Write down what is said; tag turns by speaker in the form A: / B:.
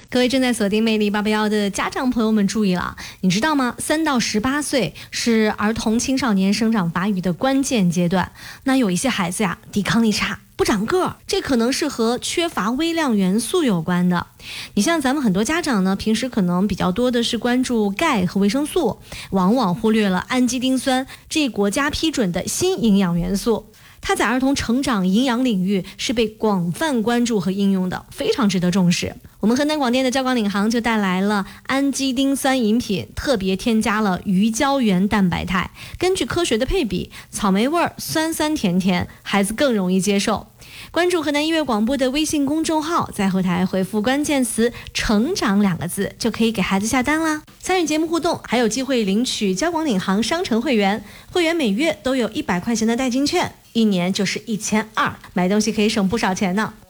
A: 各位正在锁定魅力881的家长朋友们注意了，你知道吗？3到18岁是儿童青少年生长发育的关键阶段。那有一些孩子呀，抵抗力差，不长个儿，这可能是和缺乏微量元素有关的。你像咱们很多家长呢，平时可能比较多的是关注钙和维生素，往往忽略了氨基丁酸这国家批准的新营养元素。它在儿童成长营养领域是被广泛关注和应用的，非常值得重视。我们河南广电的交广领航就带来了氨基丁酸饮品，特别添加了鱼胶原蛋白肽，根据科学的配比，草莓味儿酸酸甜甜，孩子更容易接受。关注河南音乐广播的微信公众号，在后台回复关键词成长2个字，就可以给孩子下单啦。参与节目互动，还有机会领取交广领航商城会员，会员每月都有100块钱的代金券，1年就是1200，买东西可以省不少钱呢。